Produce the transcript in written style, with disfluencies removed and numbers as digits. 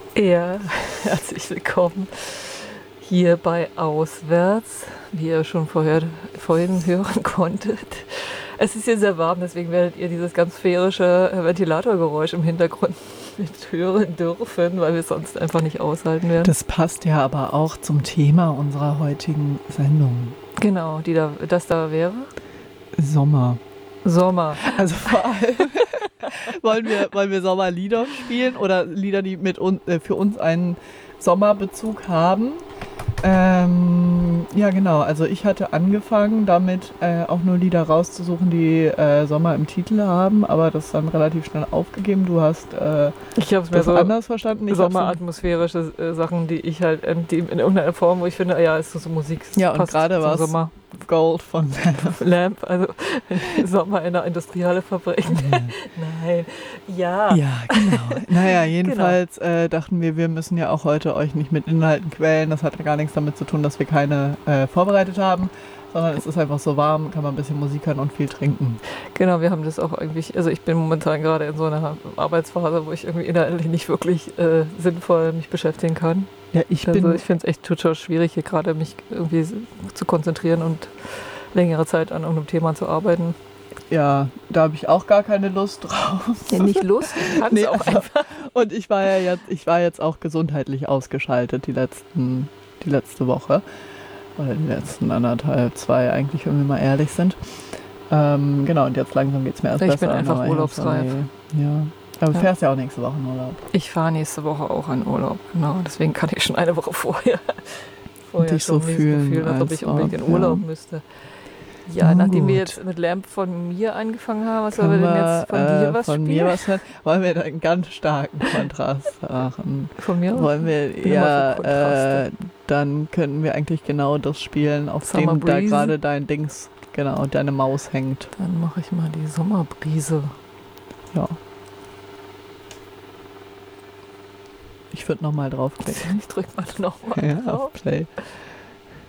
Ja, herzlich willkommen hier bei Auswärts, wie ihr schon vorhin hören konntet. Es ist hier sehr warm, deswegen werdet ihr dieses ganz sphärische Ventilatorgeräusch im Hintergrund mit hören dürfen, weil wir es sonst einfach nicht aushalten werden. Das passt ja aber auch zum Thema unserer heutigen Sendung. Genau, das da wäre? Sommer. Also vor allem wollen wir Sommerlieder spielen oder Lieder, die für uns einen Sommerbezug haben. Ja, genau. Also ich hatte angefangen, damit auch nur Lieder rauszusuchen, die Sommer im Titel haben, aber das dann relativ schnell aufgegeben. Du hast ich habe es mir so anders verstanden. sommeratmosphärische Sachen, die ich halt die in irgendeiner Form, wo ich finde, ja, ist so Musik. Ja, und gerade war es Gold von Lamp, also Sommer in der Industriehalle verbringen. Nein, ja. Ja, genau. Naja, jedenfalls dachten wir müssen ja auch heute euch nicht mit Inhalten quälen. Das hat ja gar nichts damit zu tun, dass wir keine vorbereitet haben, sondern es ist einfach so warm, kann man ein bisschen Musik hören und viel trinken. Genau, wir haben das auch irgendwie, also ich bin momentan gerade in so einer Arbeitsphase, wo ich irgendwie inhaltlich nicht wirklich sinnvoll mich beschäftigen kann. Ja, ich finde es echt total schwierig, hier gerade mich irgendwie zu konzentrieren und längere Zeit an irgendeinem Thema zu arbeiten. Ja, da habe ich auch gar keine Lust drauf. Ja, nicht Lust, nee, auch einfach. Und ich war jetzt auch gesundheitlich ausgeschaltet die letzte Woche. Oder die letzten 1,5, 2 eigentlich, wenn wir mal ehrlich sind. Genau, und jetzt langsam geht es mir erst besser. Ich bin einfach urlaubsreif. Ja. Aber du fährst ja auch nächste Woche in Urlaub. Ich fahre nächste Woche auch in Urlaub, genau. Deswegen kann ich schon eine Woche vorher dich so fühlen, als ob ich unbedingt in Urlaub müsste. Ja, nachdem wir jetzt mit Lamp von mir angefangen haben, was sollen wir denn jetzt von dir was spielen? Von mir was hören? Wollen wir da einen ganz starken Kontrast machen? Von mir? Wollen wir, dann könnten wir eigentlich genau das spielen, auf Summer dem Breeze. Da gerade dein Dings, genau, deine Maus hängt. Dann mache ich mal die Sommerbrise. Ja. Ich würde nochmal draufklicken. Ich drück mal nochmal drauf. Play.